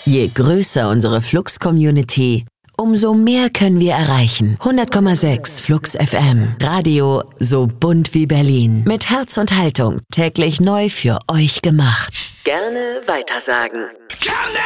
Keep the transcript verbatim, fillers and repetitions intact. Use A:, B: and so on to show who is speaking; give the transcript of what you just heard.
A: Je größer unsere Flux-Community, umso mehr können wir erreichen. hundert Komma sechs Flux F M. Radio so bunt wie Berlin. Mit Herz und Haltung. Täglich neu für euch gemacht. Gerne weitersagen.